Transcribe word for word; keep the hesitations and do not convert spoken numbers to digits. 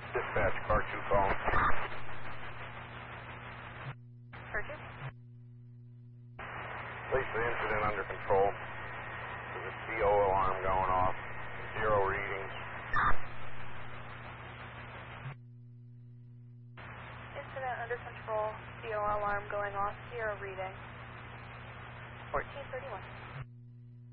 Dispatch, car two calling. Car two? Place the incident under control. There's a C O alarm going off. Zero readings. Incident under control. C O alarm going off. Zero reading. fourteen thirty-one.